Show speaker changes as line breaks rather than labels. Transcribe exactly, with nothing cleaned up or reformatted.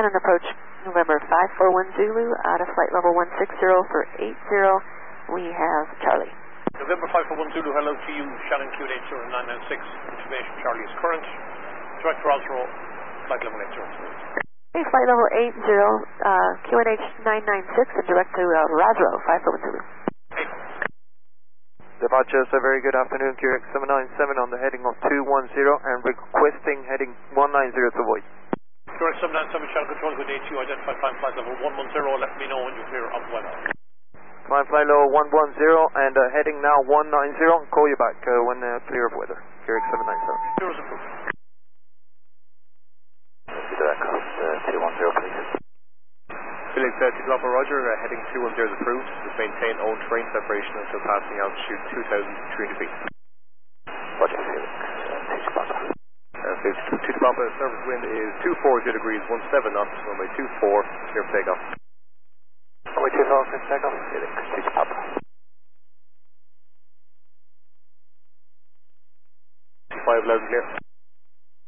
And an approach November five four one Zulu out of flight level one six zero for eight zero. We have Charlie.
November five four one Zulu, hello to you, Shannon Q eight zero nine nine six, information Charlie is current. Direct to Osro, flight level eight zero.
Hey, flight level eight zero, uh, Q N H nine nine six and direct to uh, Rosro, five four one Zulu.
Hey.
Departure, so very good afternoon, Q X seven nine seven on the heading of two one zero and requesting heading one nine zero to avoid.
Q X seven nine seven, Channel Control, good day to you, identify climb flight level one one zero, let me know when you clear up weather.
Climb flight level one one zero and uh, heading now one nine zero, call you back uh, when uh, clear of weather. Q X seven nine seven.
Clear is approved.
Direct coast uh, two one zero, please.
Felix, uh, to Papa Roger, uh, heading two one zero is approved. Just maintain own terrain separation until passing altitude two thousand three hundred feet.
Roger, Felix. Uh, two Papa.
Uh, Felix, to Papa, surface wind is two four zero degrees, one seven knots, runway two four, clear for takeoff.
Runway two four, clear for takeoff. Felix, two Papa.
five eleven clear.